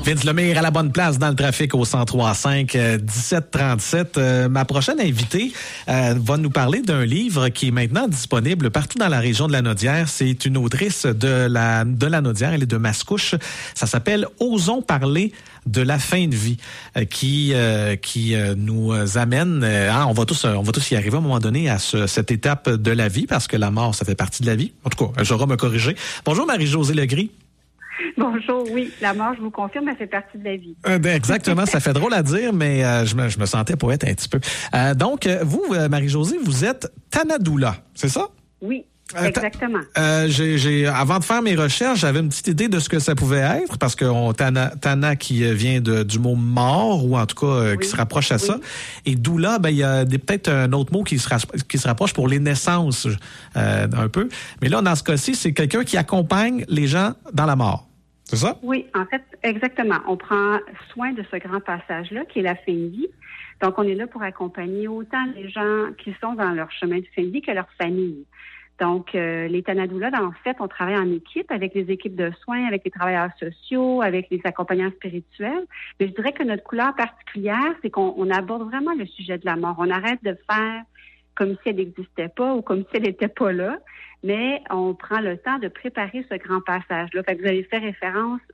Vince Lemire à la bonne place dans le trafic au 103.5, 1737. Ma prochaine invitée va nous parler d'un livre qui est maintenant disponible partout dans la région de Lanaudière. C'est une autrice de la Lanaudière, elle est de Mascouche. Ça s'appelle « Osons parler de la fin de vie » qui nous amène, on va tous y arriver à un moment donné à cette étape de la vie parce que la mort, ça fait partie de la vie. En tout cas, j'aurai me corriger. Bonjour Marie-Josée Legris. Bonjour, oui, la mort, je vous confirme, elle fait partie de la vie. Exactement, ça fait drôle à dire, mais je me sentais poète un petit peu. Donc, vous, Marie-Josée, vous êtes Tanadoula, c'est ça? Oui, exactement. Avant de faire mes recherches, j'avais une petite idée de ce que ça pouvait être, parce que Tana qui vient du mot mort, ou en tout cas qui se rapproche à ça. Et Doula, il y a peut-être un autre mot qui se rapproche pour les naissances, un peu. Mais là, dans ce cas-ci, c'est quelqu'un qui accompagne les gens dans la mort. C'est ça? Oui, en fait, exactement. On prend soin de ce grand passage-là, qui est la fin de vie. Donc, on est là pour accompagner autant les gens qui sont dans leur chemin de fin de vie que leur famille. Donc, les Tanadoulas, en fait, on travaille en équipe avec les équipes de soins, avec les travailleurs sociaux, avec les accompagnants spirituels. Mais je dirais que notre couleur particulière, c'est qu'on aborde vraiment le sujet de la mort. On arrête de faire comme si elle n'existait pas ou comme si elle n'était pas là, mais on prend le temps de préparer ce grand passage-là. Fait que vous avez fait référence